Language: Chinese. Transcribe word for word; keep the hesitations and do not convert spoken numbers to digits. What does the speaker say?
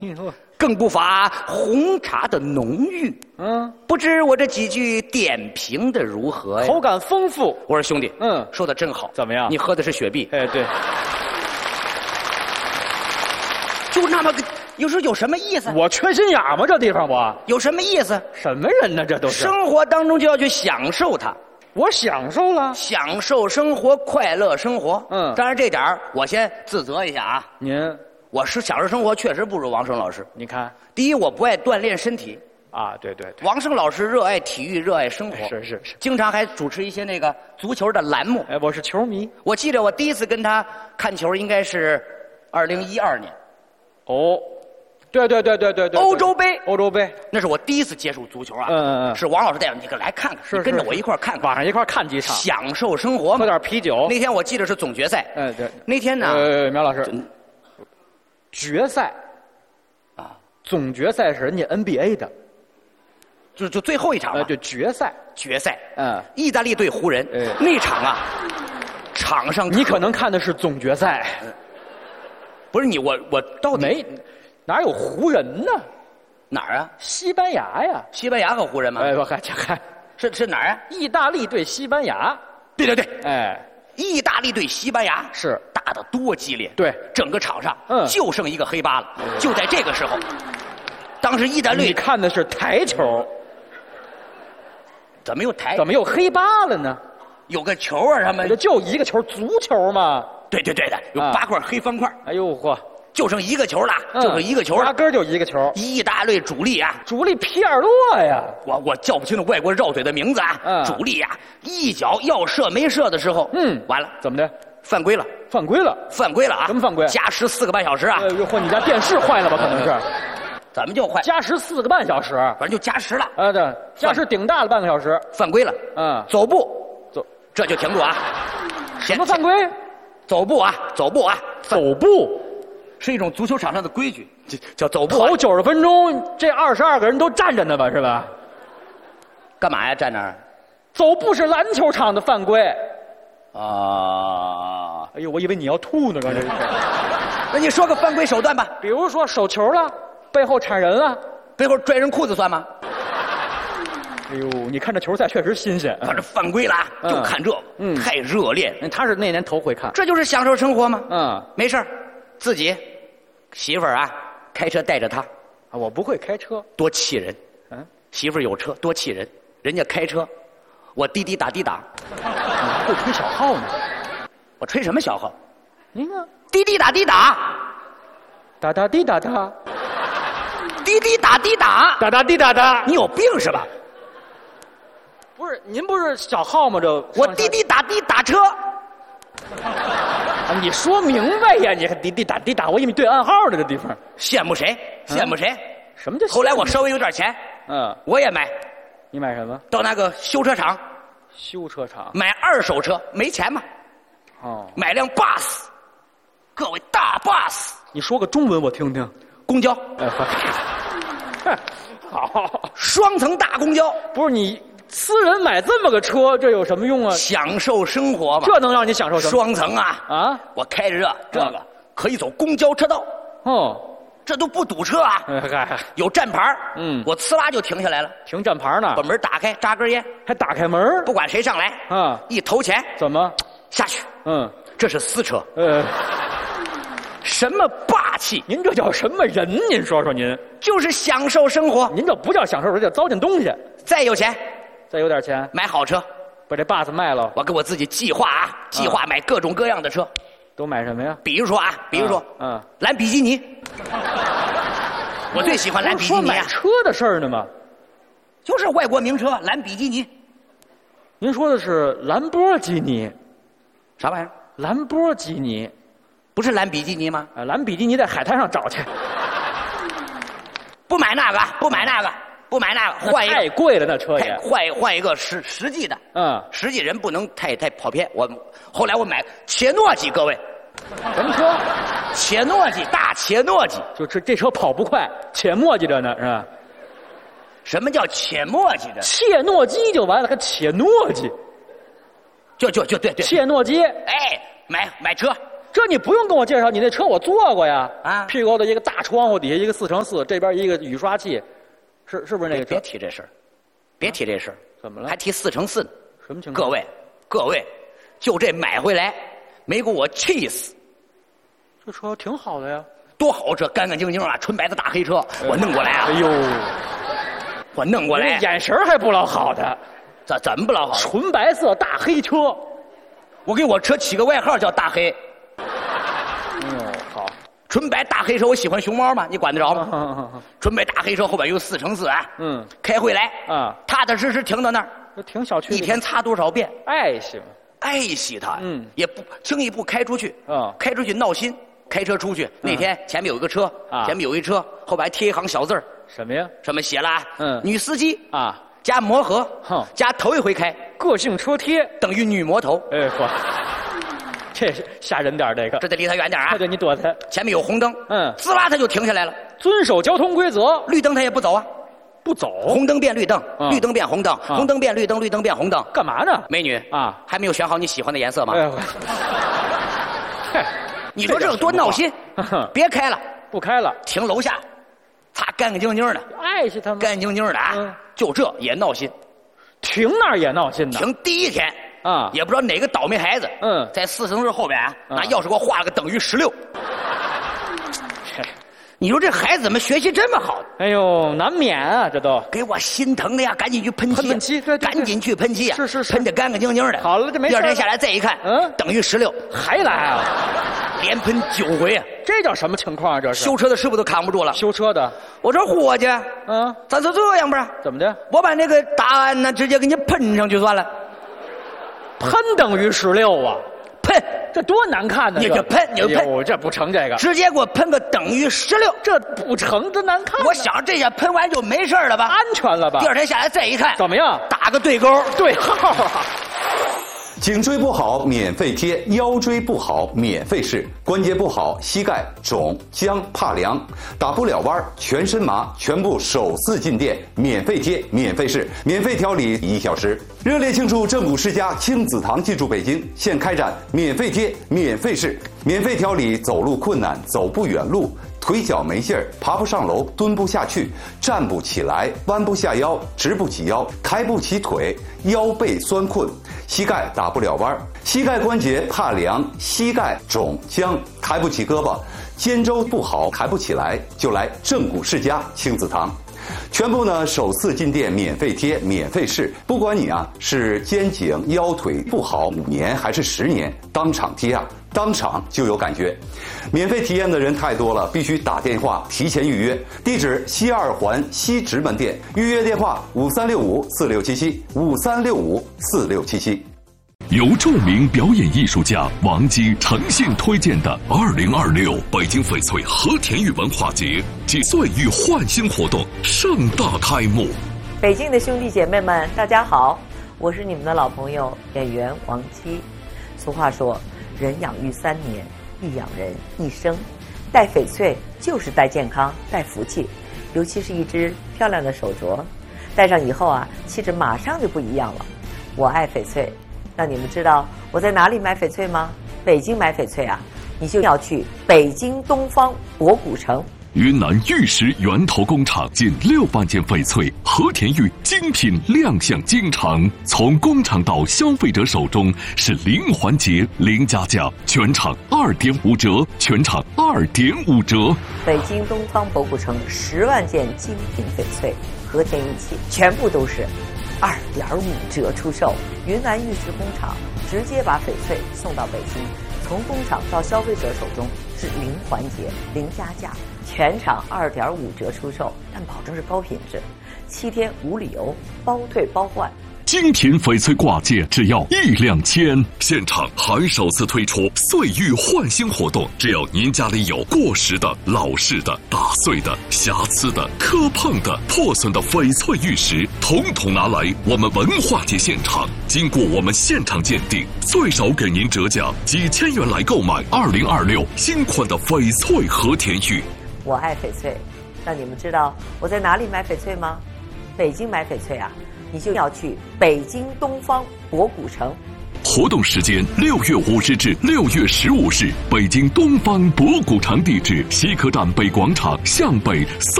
你说， 更不乏红茶的浓郁。 嗯， 不知我这几句点评的如何呀？ 口感丰富。 我说兄弟， 嗯， 说的真好。 怎么样？ 你喝的是雪碧。 哎，对， 就那么个，有时候有什么意思？ 我缺心眼吗？这地方我有什么意思？ 什么人呢？这都是生活当中就要去享受它。 我享受了。 享受生活，快乐生活。 嗯当然这点儿我先自责一下啊， 您， 我是享受生活确实不如王声老师。 你看第一，我不爱锻炼身体， 啊，对对对， 王声老师热爱体育，热爱生活， 是是是。 经常还主持一些那个足球的栏目。 哎，我是球迷。 我记得我第一次跟他看球应该是二零一二年， 哦，对对对对对对， 欧洲杯， 欧洲杯， 那是我第一次接触足球啊。 嗯嗯嗯是王老师带我，你可来看看， 是你跟着是我一块儿看看， 晚上一块儿看几场， 享受生活嘛喝。点啤酒。 那天我记得是总决赛， 哎，对， 那天呢， 呃，苗老师真， 决赛啊， 总决赛是人家 N B A 的， 就就最后一场呃， 嘛， 对，决赛， 决赛， 嗯， 意大利对湖人， 哎那场啊，场上你可能看的是总决赛， 不是你我我到底没，哪有湖人呢？ 哪儿啊？ 西班牙呀， 西班牙和湖人吗？ 哎，我还还， 是是哪儿啊？ 意大利对西班牙， 对对对， 哎， 意大利对西班牙是打得多激烈， 对， 整个场上嗯就剩一个黑八了。就在这个时候，当时意大你利看的是台球， 怎么又抬？ 怎么又黑八了呢？ 有个球啊？他们这就一个球，足球嘛。 对对对的，有啊八块黑方块， 哎呦嚯， 就剩一个球了， 嗯就剩一个球了。 压根儿就一个球。 意大利主力啊， 主力皮尔洛呀， 我我叫不清楚外国绕嘴的名字啊。 嗯主力啊，一脚要射没射的时候， 嗯完了， 怎么的？ 犯规了， 犯规了？ 犯规了啊！ 什么犯规加时四个半小时啊！ 呃，又或你家电视坏了吧？可能是， 怎么就坏？ 加时四个半小时。 反正就加时了， 啊，对，加时顶大了半个小时。 犯规了。 嗯， 走步， 走这就停住啊！ 什么犯规？ 走步啊，走步啊， 走步， 是一种足球场上的规矩，这叫走步啊。 头九十分钟，这二十二个人都站着呢吧？是吧？ 干嘛呀？站那儿？ 走步是篮球场的犯规。 啊， 哎呦，我以为你要吐呢，刚才是。 那你说个犯规手段吧？ 比如说手球了，背后铲人了。 背后拽人裤子算吗？ 哎呦，你看这球赛确实新鲜。 反正犯规了啊， 嗯就看这， 嗯太热烈了。 嗯，他是那年头回看。 这就是享受生活吗？ 嗯， 没事儿自己媳妇儿啊，开车带着他， 啊我不会开车。 多气人。 嗯， 媳妇儿有车，多气人。人家开车，我滴滴打滴打， 你还会吹小号呢？ 我吹什么小号？ 您呢？ 滴滴打滴打， 哒哒滴哒哒， 滴滴打滴打， 哒哒滴哒哒。 你有病是吧？ 不是您不是小号吗？这我滴滴打滴打车， 啊，你说明白呀！你还滴滴打滴打，我以为对暗号呢。这地方羡慕谁？羡慕谁？ 什么叫？ 后来我稍微有点钱， 嗯， 我也买， 你买什么？ 到那个修车厂修车厂。 买二手车，没钱嘛， 哦， 买辆 bus，各位大 bus， 你说个中文我听听。 公交， 哎，呵好， 双层大公交， 不是你私人买这么个车，这有什么用啊？ 享受生活嘛。 这能让你享受什么？ 双层啊， 啊？ 我开着这这个可以走公交车道， 哦， 这都不堵车啊， 哎嗨， 有站牌儿嗯我呲啦就停下来了， 停站牌呢把，门打开，扎根烟， 还打开门不管谁上来， 啊？ 一投钱怎么？ 下去， 嗯， 这是私车， 呃， 什么霸气， 您这叫什么人？您说说您， 就是享受生活。 您这不叫享受，这叫糟践东西。 再有钱再有点钱， 买好车， 把这 bus 卖了， 我给我自己计划啊，计划买各种各样的车， 都买什么呀？ 比如说啊，比如说， 嗯，嗯蓝比基尼，我最喜欢蓝比基说尼啊， 买车的事儿呢吗？ 就是外国名车蓝比基尼， 您说的是兰博基尼， 啥玩意儿？ 兰博基尼， 不是蓝比基尼吗？ 啊，蓝比基尼在海滩上找去， 不买那个，不买那个，不买那个，换一个， 太贵了，那车也。 换换一个实实际的， 嗯， 实际人不能太太跑偏。我后来我买切诺基，各位， 什么车？ 切诺基大切诺基， 就这这车跑不快，且磨叽着呢，是吧？ 什么叫切诺基的？ 切诺基就完了，还且诺基， 就就就对对， 切诺基。 哎，买买车， 这你不用跟我介绍，你那车我坐过呀。 啊屁股的一个大窗户底下一个四乘四，这边一个雨刷器，是是不是那个车？ 别提这事儿，别提这事儿。 怎么了？ 还提四乘四呢？ 什么情况？ 各位，各位，就这买回来，没给我气死。 这车挺好的呀。 多好车，干干净净啊，纯白的大黑车，我弄过来啊！ 哎呦， 我弄过来， 眼神还不老好的。 怎怎么不老好？ 纯白色大黑车， 我给我车起个外号叫大黑。 嗯，好。 纯白大黑车，我喜欢熊猫吗？你管得着吗？ 嗯嗯嗯纯白大黑车后边有四乘四啊。 嗯， 开回来啊， 踏踏实实停到那儿， 这挺小区。 一天擦多少遍？ 爱惜嘛。 爱惜它， 嗯， 也不轻易不开出去。 啊， 开出去闹心。开车出去那天，前面有一个车， 啊， 前面有一车，后边还贴一行小字儿， 什么呀？ 上面写了啊， 嗯， 女司机啊， 加磨合， 哼， 加头一回开， 个性车贴等于女魔头。 哎嚯，这是吓人点这个， 这得离他远点啊！ 对，你躲开。 前面有红灯， 嗯， 滋啦他就停下来了， 遵守交通规则。 绿灯他也不走啊， 不走， 红灯变绿灯， 嗯、 绿灯变红灯， 嗯、 红灯变绿灯，绿灯变红灯， 干嘛呢？ 美女啊， 还没有选好你喜欢的颜色吗？ 哎嗨，你说这有多闹心？别开了， 不开了， 停楼下，擦干干净净的， 爱惜他们， 干干净净的啊，嗯、就这也闹心。 停那儿也闹心呢。 停第一天啊， 也不知道哪个倒霉孩子， 嗯， 在四乘四后边啊，拿钥匙给我画了个等于十六。你说这孩子怎么学习这么好？ 哎呦，难免啊，这都给我心疼的呀！赶紧去喷漆， 喷漆，对， 赶紧去喷漆呀！ 是是是， 喷得干干净净的。 好了，这没事。 第二天下来再一看， 嗯， 等于十六， 还来啊？ 连喷九回啊！ 这叫什么情况啊？这是修车的师傅都扛不住了。 修车的， 我说伙计， 嗯， 咱就这样吧？ 怎么的？ 我把那个答案呢，直接给你喷上去算了。 喷等于十六啊！ 喷， 这多难看呢！ 你就喷，你就喷， 哎、这不成这个， 直接给我喷个等于十六， 这不成，这难看。 我想这下喷完就没事了吧？ 安全了吧？ 第二天下来再一看， 怎么样？ 打个对勾， 对号啊！ 颈椎不好免费贴，腰椎不好免费试，关节不好膝盖肿僵怕凉，打不了弯全身麻，全部首次进店免费贴免费试，免费调理一小时。热烈庆祝正骨世家亲子堂进驻北京，现开展免费贴免费试，免费调理走路困难走不远路，腿脚没劲儿，爬不上楼，蹲不下去，站不起来，弯不下腰，直不起腰，抬不起腿，腰背酸困，膝盖打不了弯，膝盖关节怕凉，膝盖肿僵，抬不起胳膊，肩周不好，抬不起来，就来正骨世家亲子堂。全部呢首次进店免费贴免费试，不管你啊是肩颈腰腿不好五年还是十年，当场贴啊当场就有感觉。免费体验的人太多了，必须打电话提前预约。地址西二环西直门店，预约电话五三六五四六七七五三六五四六七七。 由著名表演艺术家王姬诚信推荐的二零二六北京翡翠和田玉文化节暨岁玉焕新活动盛大开幕。 北京的兄弟姐妹们，大家好，我是你们的老朋友演员王姬。俗话说，人养育三年，亦养人一生。戴翡翠就是戴健康，戴福气，尤其是一只漂亮的手镯，戴上以后啊，气质马上就不一样了。我爱翡翠。那你们知道我在哪里买翡翠吗？北京买翡翠啊，你就要去北京东方博古城。 云南玉石源头工厂近六万件翡翠和田玉精品亮相京城，从工厂到消费者手中是零环节零加价，全场二点五折，全场二点五折。 北京东方博古城十万件精品翡翠和田玉器，全部都是二点五折出售。云南玉石工厂直接把翡翠送到北京，从工厂到消费者手中是零环节零加价，全场二点五折出售，但保证是高品质，七天无理由，包退包换。 精品翡翠挂件只要一两千，现场还首次推出岁玉焕新活动，只要您家里有过时的、老式的、打碎的、瑕疵的、磕碰的、破损的翡翠玉石，统统拿来我们文化节现场，经过我们现场鉴定，最少给您折价几千元来购买二零二六新款的翡翠和田玉。 我爱翡翠，那你们知道我在哪里买翡翠吗？北京买翡翠啊，你就要去北京东方博古城。 活动时间六月五日至六月十五日，北京东方博古城地址：西客站北广场向北三。